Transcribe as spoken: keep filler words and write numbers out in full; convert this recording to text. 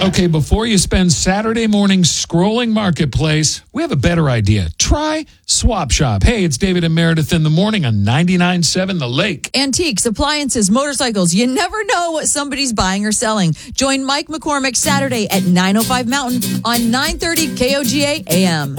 Okay, before you spend Saturday morning scrolling Marketplace, we have a better idea. Try Swap Shop. Hey, it's David and Meredith in the morning on ninety-nine point seven The Lake. Antiques, appliances, motorcycles. You never know what somebody's buying or selling. Join Mike McCormick Saturday at nine oh five Mountain on nine thirty K O G A A M.